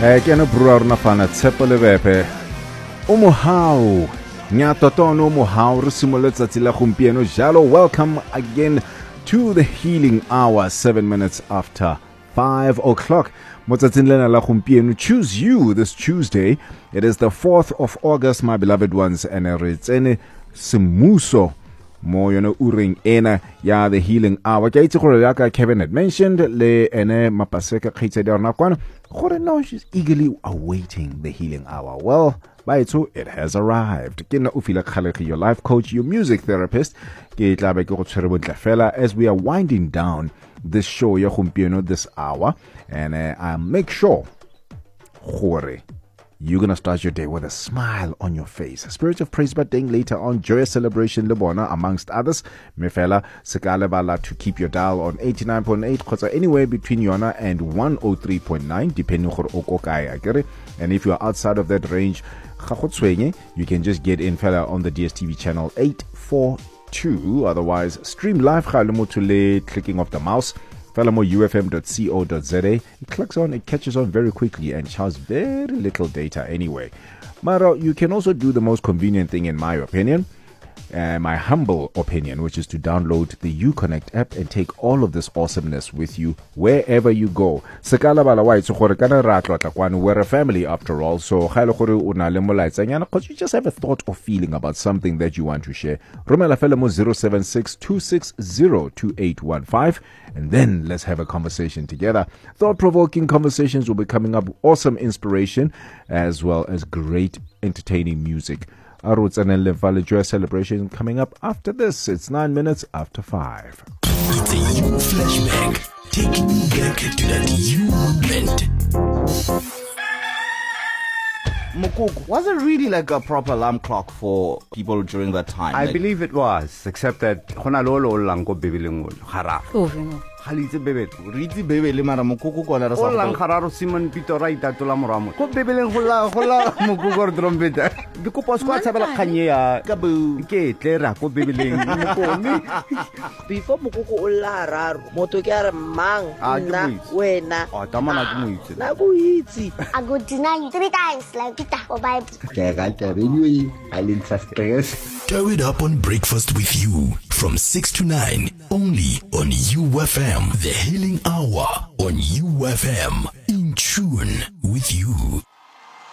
ke no brua rona fana tshepo lebepe o mohau nya totono mohau re simoletsa tsela gompieno jalo. Welcome again to the Healing Hour, 7 minutes after 5 o'clock. Motsatsing lena la gompieno, choose you this Tuesday. It is the 4th of August, my beloved ones, and re tsene semuso mo yona uring ena ya the Healing Hour. Ke itse gore like Kevin had mentioned le ene mapaseka khaitsedi rona kwana gore no, she's eagerly awaiting the Healing Hour. Well, baitso, it has arrived. Ke nna Ufila Khaleki, your life coach, your music therapist. Ke tla be ke go tshwere bontle fela as we are winding down this show ya gompieno this hour, and I make sure gore you're going to start your day with a smile on your face. Spirit of Praise but ding later on, joyous celebration lebona amongst others. Mefela sekalebala to keep your dial on 89.8 kgotsa anywhere between yona and 103.9 depending gore o ko kae akere. And if you are outside of that range, you can just get in fella on the DSTV channel 842. Otherwise, stream live clicking of the mouse. ufm.co.za. It clicks on, it catches on very quickly and charges very little data anyway. Mara, you can also do the most convenient thing in my opinion, my humble opinion, which is to download the Uconnect app and take all of this awesomeness with you wherever you go. We're a family after all, so because you just have a thought or feeling about something that you want to share. Romela Felemo 076-260-2815, and then let's have a conversation together. Thought-provoking conversations will be coming up, awesome inspiration, as well as great entertaining music. Roots and Levale Joy celebration coming up after this. It's 9 minutes after 5. It's a you flashback, taking you back to that you moment. Mukoko, was it really like a proper alarm clock for people during that time? I believe it was, except that honalolo lango bebilingol hara. Halite bebet. Riti bebele mara mokoko kona ra sa. Lang hararo Simon Peter Raita tola moramo. Ko bebeleng hola mokoko trompeta. Biko posko tsabela khanye ya kabu ke tlera ko bebeleng mokoni. Before mokoko o la raro moto ke ara mang nna wena. Oh tamana ke mo itse. Na go itse. I go deny you 3 times like Peter or Bible. Ke ga anyway, I didn't stress. Throw it up on breakfast with you from 6 to 9 only on UFM. The Healing Hour on UFM. In tune with you.